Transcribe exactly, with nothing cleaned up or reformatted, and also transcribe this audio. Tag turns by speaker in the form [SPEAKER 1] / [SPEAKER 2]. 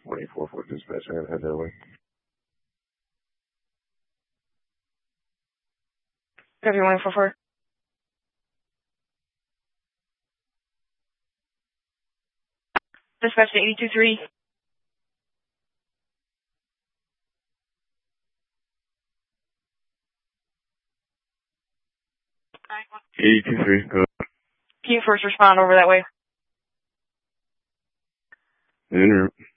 [SPEAKER 1] twenty-four foot dispatch, I gotta head that way.
[SPEAKER 2] Copy one four four. Dispatch to eighty-two three.
[SPEAKER 1] eighty-two three, go.
[SPEAKER 2] Can you first respond over that way?
[SPEAKER 1] In route.